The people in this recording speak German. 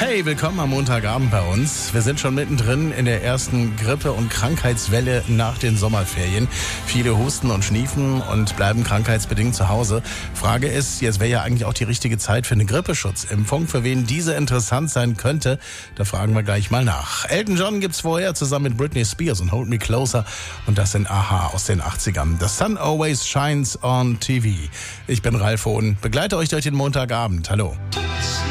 Hey, willkommen am Montagabend bei uns. Wir sind schon mittendrin in der ersten Grippe- und Krankheitswelle nach den Sommerferien. Viele husten und schniefen und bleiben krankheitsbedingt zu Hause. Frage ist, jetzt wäre ja eigentlich auch die richtige Zeit für eine Grippeschutzimpfung. Für wen diese interessant sein könnte, da fragen wir gleich mal nach. Elton John gibt's vorher zusammen mit Britney Spears und Hold Me Closer. Und das sind a-ha aus den 80ern. The Sun Always Shines on TV. Ich bin Ralf Hohn, begleite euch durch den Montagabend. Hallo.